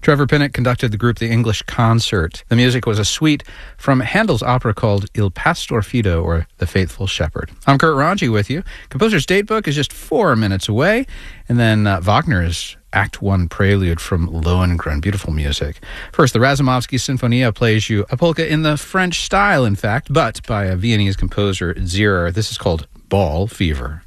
Trevor Pinnock conducted the group The English Concert. The music was a suite from Handel's opera called Il Pastor Fido, or The Faithful Shepherd. I'm Kurt Ranji with you. Composer's Datebook is just 4 minutes away, and then Wagner's Act 1 Prelude from Lohengrin. Beautiful music. First, the Razumovsky Sinfonia plays you a polka in the French style, in fact, but by a Viennese composer, Zierer. This is called Ball Fever.